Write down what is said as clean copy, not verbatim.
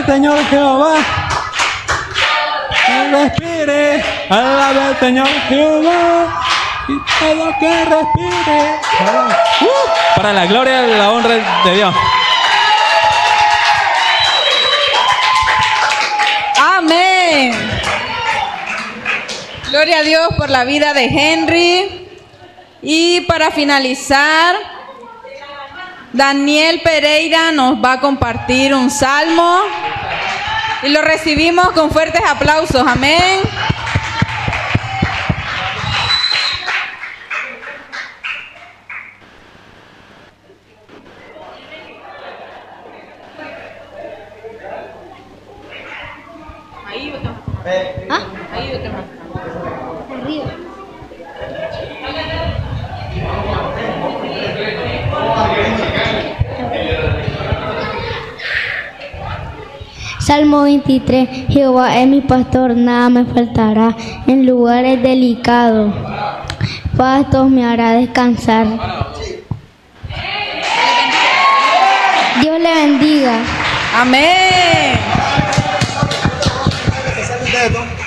Señor Jehová. Que respire, alabe al Señor Jehová. Y todo que respire. Para la gloria y la honra de Dios. Amén. Gloria a Dios por la vida de Henry. Y para finalizar, Daniel Pereira nos va a compartir un salmo. Y lo recibimos con fuertes aplausos. Amén. Ahí otro más. Arriba. Salmo 23. Jehová es mi pastor, nada me faltará. En lugares delicados, pastos me hará descansar. Dios le bendiga. Amén.